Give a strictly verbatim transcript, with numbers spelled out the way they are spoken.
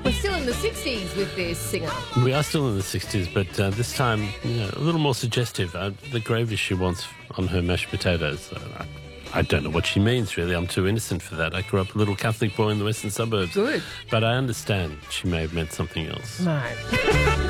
We're still in the sixties with this singer. We are still in the sixties, but uh, this time, you know, a little more suggestive. Uh, the gravy she wants on her mashed potatoes. Uh, I, I don't know what she means, really. I'm too innocent for that. I grew up a little Catholic boy in the western suburbs. Good. But I understand she may have meant something else. No.